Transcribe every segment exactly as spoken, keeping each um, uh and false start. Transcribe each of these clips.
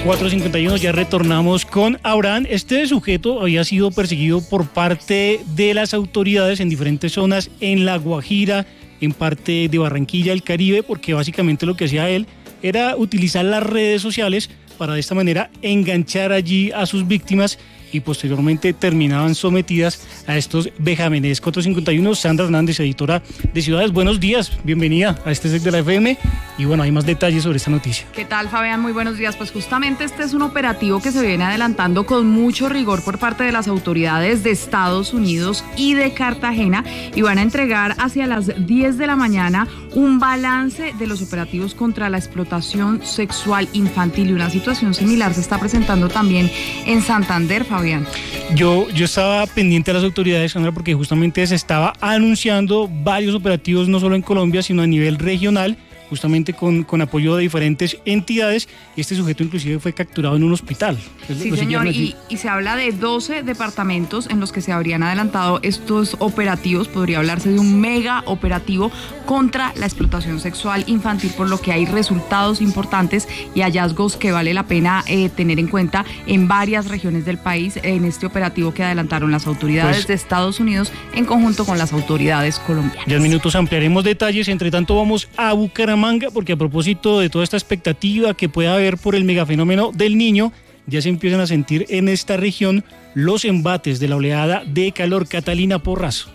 cuatro cincuenta y uno, ya retornamos con Abraham. Este sujeto había sido perseguido por parte de las autoridades en diferentes zonas en La Guajira, en parte de Barranquilla, el Caribe, porque básicamente lo que hacía él era utilizar las redes sociales para de esta manera enganchar allí a sus víctimas y posteriormente terminaban sometidas a estos vejámenes. cuatro cincuenta y uno, Sandra Hernández, editora de Ciudades. Buenos días, bienvenida a este set de la F M. Y bueno, hay más detalles sobre esta noticia. ¿Qué tal, Fabián? Muy buenos días. Pues justamente este es un operativo que se viene adelantando con mucho rigor por parte de las autoridades de Estados Unidos y de Cartagena, y van a entregar hacia las diez de la mañana un balance de los operativos contra la explotación sexual infantil, y una situación similar se está presentando también en Santander, Fabián. Yo, yo estaba pendiente de las autoridades, Sandra, porque justamente se estaba anunciando varios operativos, no solo en Colombia, sino a nivel regional, justamente con, con apoyo de diferentes entidades, y este sujeto inclusive fue capturado en un hospital. Sí, señor, y, y se habla de doce departamentos en los que se habrían adelantado estos operativos. Podría hablarse de un mega operativo contra la explotación sexual infantil, por lo que hay resultados importantes y hallazgos que vale la pena eh, tener en cuenta en varias regiones del país en este operativo que adelantaron las autoridades pues, de Estados Unidos en conjunto con las autoridades colombianas. Ya en minutos ampliaremos detalles. Entre tanto, vamos a Bucaramanga, porque a propósito de toda esta expectativa que pueda haber por el megafenómeno del Niño, ya se empiezan a sentir en esta región los embates de la oleada de calor. Catalina Porrazo.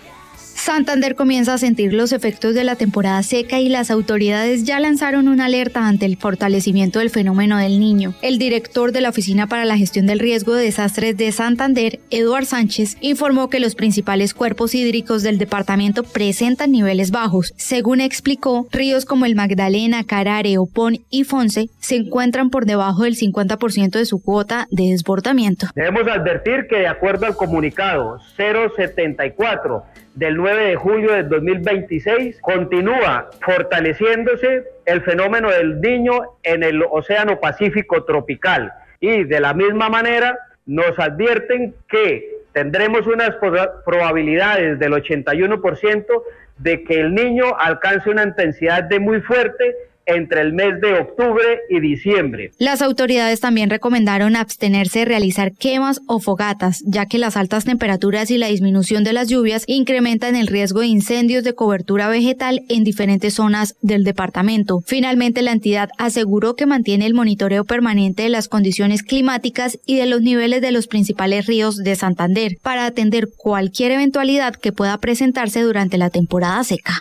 Santander comienza a sentir los efectos de la temporada seca y las autoridades ya lanzaron una alerta ante el fortalecimiento del fenómeno del Niño. El director de la Oficina para la Gestión del Riesgo de Desastres de Santander, Eduard Sánchez, informó que los principales cuerpos hídricos del departamento presentan niveles bajos. Según explicó, ríos como el Magdalena, Carare, Opón y Fonce se encuentran por debajo del cincuenta por ciento de su cuota de desbordamiento. Debemos advertir que, de acuerdo al comunicado cero setenta y cuatro del nueve de julio del dos mil veintiséis, continúa fortaleciéndose el fenómeno del Niño en el Océano Pacífico tropical, y de la misma manera nos advierten que tendremos unas probabilidades del ochenta y uno por ciento de que el Niño alcance una intensidad de muy fuerte entre el mes de octubre y diciembre. Las autoridades también recomendaron abstenerse de realizar quemas o fogatas, ya que las altas temperaturas y la disminución de las lluvias incrementan el riesgo de incendios de cobertura vegetal en diferentes zonas del departamento. Finalmente, la entidad aseguró que mantiene el monitoreo permanente de las condiciones climáticas y de los niveles de los principales ríos de Santander para atender cualquier eventualidad que pueda presentarse durante la temporada seca.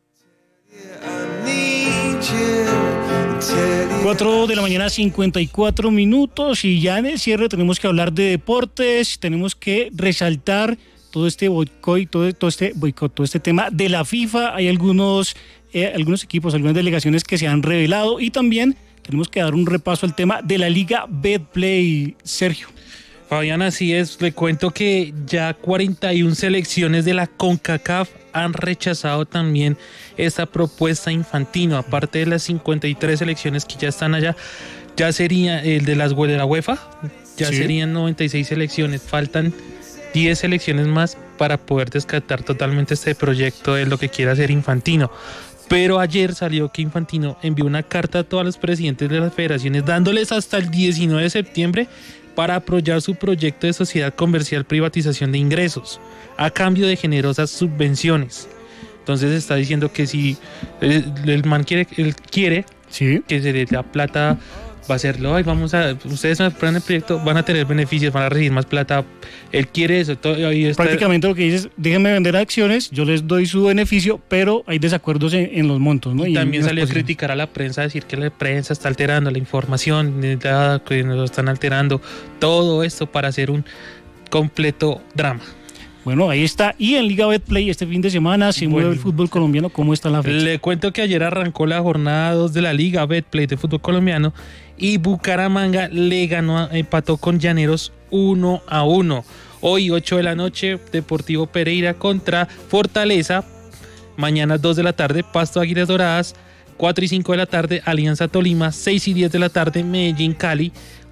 cuatro de la mañana, cincuenta y cuatro minutos, y ya en el cierre tenemos que hablar de deportes. Tenemos que resaltar todo este boicot, todo, todo este boicot, todo este tema de la FIFA. Hay algunos, eh, algunos equipos, algunas delegaciones que se han revelado, y también tenemos que dar un repaso al tema de la Liga Betplay. Sergio. Fabián, así es, le cuento que ya cuarenta y una selecciones de la CONCACAF han rechazado también esta propuesta infantil. Aparte de las cincuenta y tres selecciones que ya están allá, ya sería el de las de la UEFA, ya sí. Serían noventa y seis selecciones, faltan diez selecciones más para poder descartar totalmente este proyecto de lo que quiere hacer Infantino. Pero ayer salió que Infantino envió una carta a todos los presidentes de las federaciones dándoles hasta el diecinueve de septiembre para apoyar su proyecto de sociedad comercial privatización de ingresos a cambio de generosas subvenciones. Entonces está diciendo que si el, el man quiere, él quiere ¿sí? que se le da plata, va a hacerlo. Ay, vamos a, ustedes me aprueban el proyecto, van a tener beneficios, van a recibir más plata. Él quiere eso. Todo, ahí está. Prácticamente lo que dices, déjenme vender acciones, yo les doy su beneficio, pero hay desacuerdos en, en los montos, ¿no? Y, y también salió a criticar a la prensa, decir que la prensa está alterando la información, que nos están alterando todo esto para hacer un completo drama. Bueno, ahí está. Y en Liga Betplay este fin de semana se mueve bueno, el fútbol colombiano. ¿Cómo está la fecha? Le cuento que ayer arrancó la jornada dos de la Liga Betplay de fútbol colombiano y Bucaramanga le ganó, empató con Llaneros uno a uno. Hoy, ocho de la noche, Deportivo Pereira contra Fortaleza. Mañana, dos de la tarde, Pasto Águilas Doradas. cuatro y cinco de la tarde, Alianza Tolima. seis y diez de la tarde, Medellín Cali.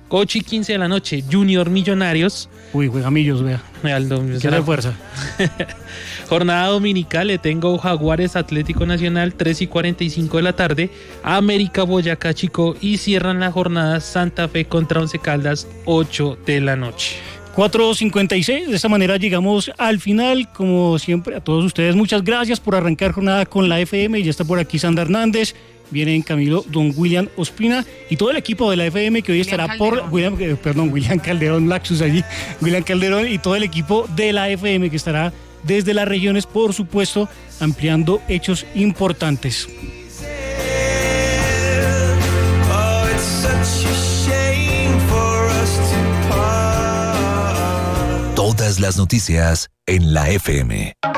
ocho y quince de la noche, Junior Millonarios. Uy, juega Millos, vea. Aldo, ¿Qué le fuerza? Jornada dominical, le tengo Jaguares Atlético Nacional, tres y cuarenta y cinco de la tarde, América Boyacá Chico, y cierran la jornada Santa Fe contra Once Caldas, ocho de la noche. cuatro cincuenta y seis, de esta manera llegamos al final. Como siempre, a todos ustedes, muchas gracias por arrancar jornada con la F M. Ya está por aquí Sandra Hernández, vienen Camilo, don William Ospina y todo el equipo de la F M que hoy William estará Calderón. por William, eh, perdón, William Calderón, Laxus allí, William Calderón y todo el equipo de la F M que estará desde las regiones, por supuesto, ampliando hechos importantes. Todas las noticias en la F M.